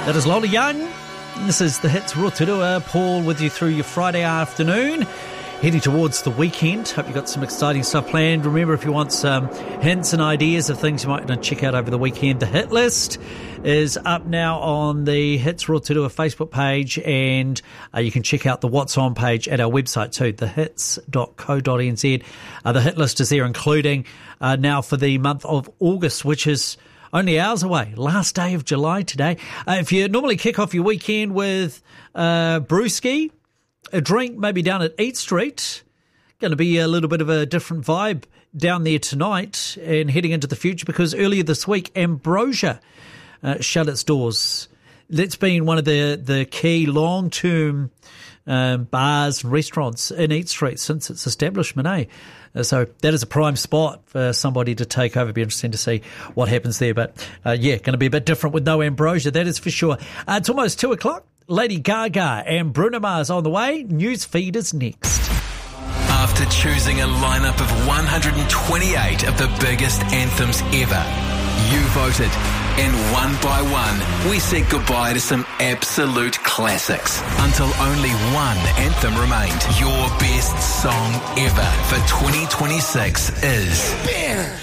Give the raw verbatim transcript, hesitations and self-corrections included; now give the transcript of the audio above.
That is Lola Young. This is the Hits Rotorua. Paul with you through your Friday afternoon. Heading towards the weekend. Hope you've got some exciting stuff planned. Remember, if you want some hints and ideas of things you might want to check out over the weekend, the hit list is up now on the Hits Rotorua Facebook page, and uh, you can check out the What's On page at our website too, the hits dot co dot n z. Uh, the hit list is there, including uh, now for the month of August, which is only hours away. Last day of July today. Uh, if you normally kick off your weekend with uh, brewski, a drink maybe down at Eat Street, going to be a little bit of a different vibe down there tonight and heading into the future, because earlier this week Ambrosia uh, shut its doors. That's been one of the, the key long-term um, bars and restaurants in Eat Street since its establishment, eh? Uh, so that is a prime spot for somebody to take over. It'll be interesting to see what happens there. But uh, yeah, going to be a bit different with no Ambrosia, that is for sure. Uh, it's almost two o'clock. Lady Gaga and Bruno Mars on the way. News feed is next. After choosing a lineup of one hundred twenty-eight of the biggest anthems ever, you voted, and one by one, we said goodbye to some absolute classics until only one anthem remained. Your best song ever for twenty twenty-six is